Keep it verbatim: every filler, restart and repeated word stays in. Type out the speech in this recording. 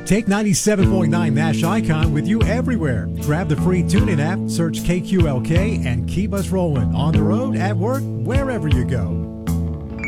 Take ninety-seven point nine Nash Icon with you everywhere. Grab the free TuneIn app, search K Q L K, and keep us rolling on the road, at work, wherever you go.